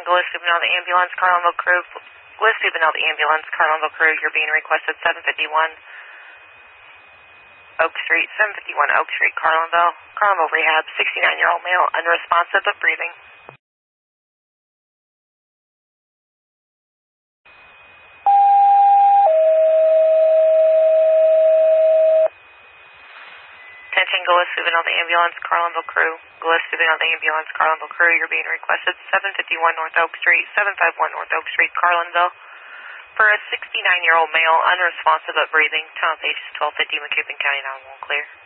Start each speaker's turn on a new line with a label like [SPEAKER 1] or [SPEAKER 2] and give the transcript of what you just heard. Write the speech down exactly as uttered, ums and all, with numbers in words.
[SPEAKER 1] Gillespie Benel, the ambulance, Carlinville crew. Gillespie Benel, the ambulance, Carlinville crew. You're being requested seven fifty-one Oak Street, seven fifty-one Oak Street, Carlinville. Carlinville Rehab, sixty-nine-year-old male, unresponsive but breathing. Attention Gillespie Benel, the ambulance, Carlinville crew. Gillespie Benel, the ambulance, Carlinville crew. You're being requested seven fifty-one North Oak Street, seven fifty-one North Oak Street, Carlinville. For a sixty-nine-year-old male, unresponsive but breathing. Time of page is twelve fifty, McCubbin County nine one one clear.